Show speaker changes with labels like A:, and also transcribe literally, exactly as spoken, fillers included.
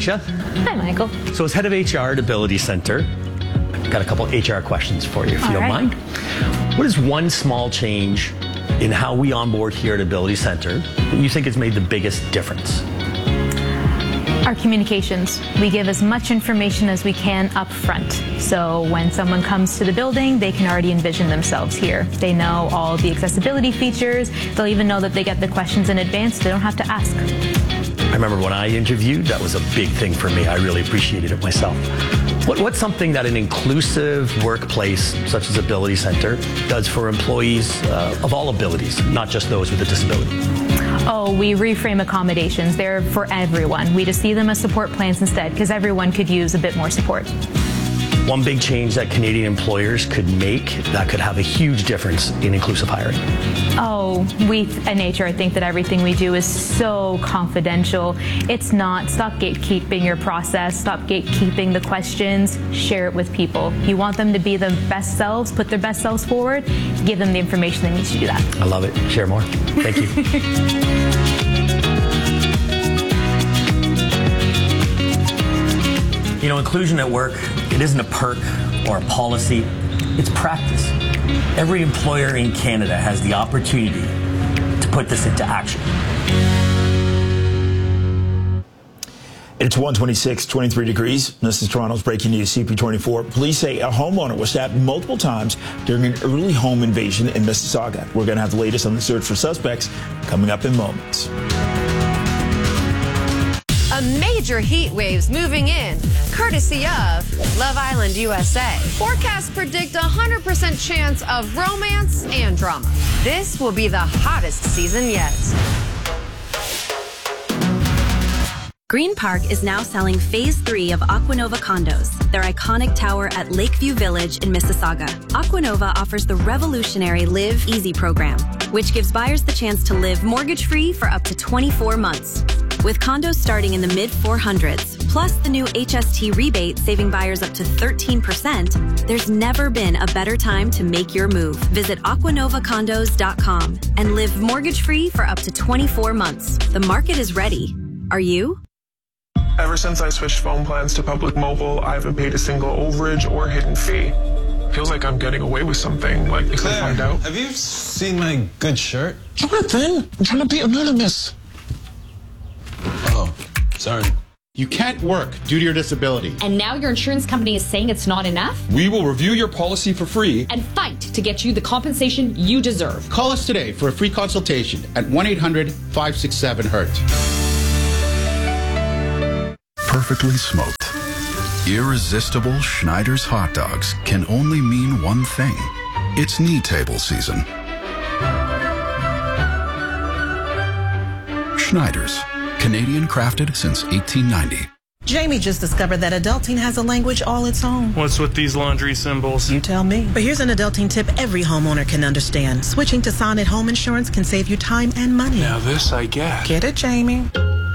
A: Aisha.
B: Hi, Michael.
A: So as head of H R at Ability Center, I've got a couple H R questions for you, if
B: All
A: you don't
B: right.
A: mind. What is one small change in how we onboard here at Ability Center that you think has made the biggest difference?
B: Our communications. We give as much information as we can up front. So when someone comes to the building, they can already envision themselves here. They know all the accessibility features. They'll even know that they get the questions in advance. They don't have to ask.
A: I remember when I interviewed, that was a big thing for me. I really appreciated it myself. What, what's something that an inclusive workplace such as Ability Center does for employees uh, of all abilities, not just those with a disability?
B: Oh, we reframe accommodations. They're for everyone. We just see them as support plans instead, because everyone could use a bit more support.
A: One big change that Canadian employers could make that could have a huge difference in inclusive hiring.
B: Oh, we at H R think that everything we do is so confidential. It's not. Stop gatekeeping your process. Stop gatekeeping the questions. Share it with people. You want them to be the best selves, put their best selves forward, give them the information they need to do that.
A: I love it. Share more. Thank you. You know, inclusion at work, it isn't a perk or a policy, it's practice. Every employer in Canada has the opportunity to put this into action.
C: It's one twenty-six, twenty-three degrees. This is Toronto's breaking news, C P twenty-four. Police say a homeowner was stabbed multiple times during an early home invasion in Mississauga. We're going to have the latest on the search for suspects coming up in moments.
D: A major heat wave's moving in, courtesy of Love Island U S A. Forecasts predict a one hundred percent chance of romance and drama. This will be the hottest season yet.
E: Green Park is now selling Phase three of Aquanova condos, their iconic tower at Lakeview Village in Mississauga. Aquanova offers the revolutionary Live Easy program, which gives buyers the chance to live mortgage-free for up to twenty-four months. With condos starting in the mid four hundreds, plus the new H S T rebate saving buyers up to thirteen percent, there's never been a better time to make your move. Visit aquanova condos dot com and live mortgage-free for up to twenty-four months. The market is ready. Are you?
F: Ever since I switched phone plans to Public Mobile, I haven't paid a single overage or hidden fee. Feels like I'm getting away with something. Like, if
G: Claire,
F: I find out.
G: have you seen my good shirt?
F: Jonathan, I'm trying to be anonymous.
G: Oh, sorry.
H: You can't work due to your disability.
I: And now your insurance company is saying it's not enough?
H: We will review your policy for free
I: and fight to get you the compensation you deserve.
H: Call us today for a free consultation at one eight hundred, five six seven, hurt.
J: Perfectly smoked. Irresistible Schneider's hot dogs can only mean one thing. It's knee table season. Schneider's. Canadian crafted since eighteen ninety.
K: Jamie just discovered that adulting has a language all its own.
L: What's with these laundry symbols?
K: You tell me. But here's an adulting tip every homeowner can understand. Switching to Sonnet Home Insurance can save you time and money.
L: Now this I get.
K: Get it, Jamie?